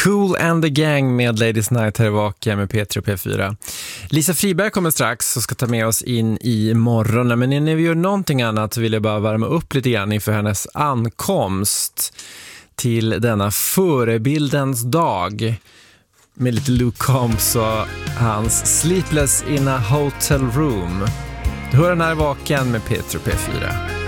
Kool and the Gang med Ladies Night här i Vaken med P3 och P4. Lisa Friberg kommer strax och ska ta med oss in i morgonen. Men innan vi gör någonting annat så vill jag bara värma upp lite grann inför hennes ankomst till denna förebildens dag med lite Luke Combs och hans Sleepless in a Hotel Room. Du hör den här i Vaken med P3 och P4.